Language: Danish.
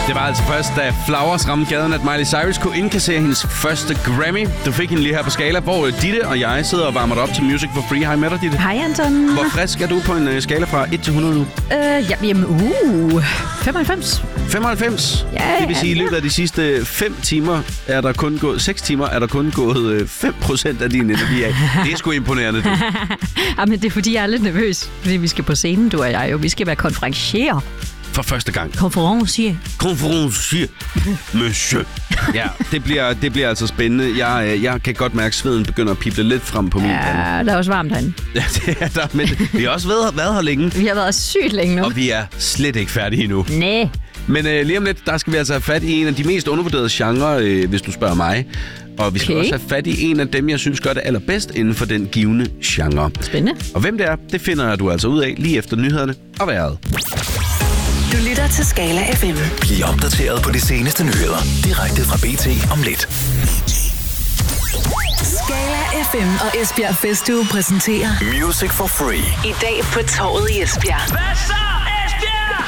Det var altså først, da Flowers ramte gaden, at Miley Cyrus kunne indkassere hendes første Grammy. Du fik hende lige her på skala, hvor Ditte og jeg sidder og varmer op til Music for Free. Hej med dig, Ditte. Hej, Anton. Hvor frisk er du på en skala fra 1 til 100 nu? 95. 95? Ja, det vil sige, at i løbet af de sidste 6 timer er der kun gået 5% af din energi af. Det er sgu imponerende, du. Jamen, det er fordi, jeg er lidt nervøs. Fordi vi skal på scenen, du og jeg jo. Vi skal være konferencier. For første gang. Konferencier, monsieur. Ja, det bliver altså spændende. Jeg kan godt mærke, at sveden begynder at pible lidt frem på min pande. Ja, der er også varmt herinde. Ja, det er der. Men vi har også været her længe. Vi har været sygt længe nu. Og vi er slet ikke færdige endnu. Næh. Men lige om lidt, der skal vi altså have fat i en af de mest undervurderede genrer, hvis du spørger mig. Og vi skal også have fat i en af dem, jeg synes gør det allerbedst inden for den givne genre. Spændende. Og hvem det er, det finder du altså ud af lige efter nyhederne og vejret. Du lytter til Skala FM. Bliv opdateret på de seneste nyheder direkte fra BT om lidt. Skala FM og Esbjerg Festuge præsenterer Music for Free. i dag på Torvet i Esbjerg. Hvad så?